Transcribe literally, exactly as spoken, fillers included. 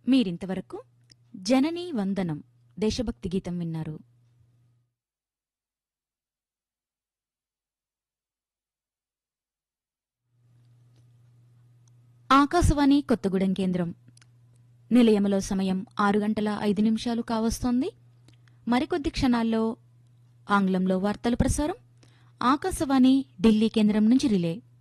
మీరింతవరకు జననీ వందనం దేశభక్తి గీతం విన్నారు. ఆకాశవాణి కొత్తగూడెం కేంద్రం నిలయములో సమయం ఆరు గంటల ఐదు నిమిషాలు కావస్తోంది. మరికొద్ది క్షణాల్లో ఆంగ్లంలో వార్తలు ప్రసారం. ఆకాశవాణి ఢిల్లీ కేంద్రం నుంచి రిలే.